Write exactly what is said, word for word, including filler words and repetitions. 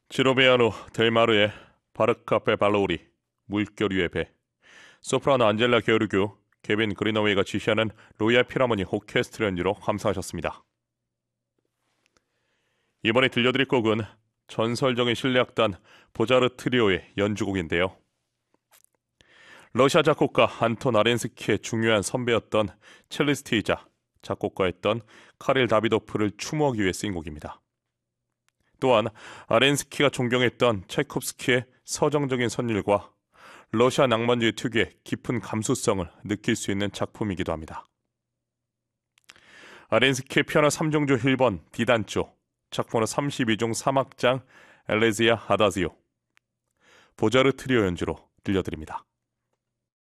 지로베아노 델마르의 바르카페 발로우리, 물결 위의 배, 소프라노 안젤라 게오르규, 케빈 그리너웨이가 지시하는 로얄 필하모니 오케스트라 연주로 감상하셨습니다. 이번에 들려드릴 곡은 전설적인 실내악단 보자르 트리오의 연주곡인데요. 러시아 작곡가 안톤 아렌스키의 중요한 선배였던 첼리스트이자 작곡가였던 카릴 다비도프를 추모하기 위해 쓰인 곡입니다. 또한 아렌스키가 존경했던 차이콥스키의 서정적인 선율과 러시아 낭만주의 특유의 깊은 감수성을 느낄 수 있는 작품이기도 합니다. 아렌스키의 피아노 삼 종조 일 번 디단조, 작품으로 삼십이 종 삼 악장 엘레지아 아다지오, 보자르 트리오 연주로 들려드립니다.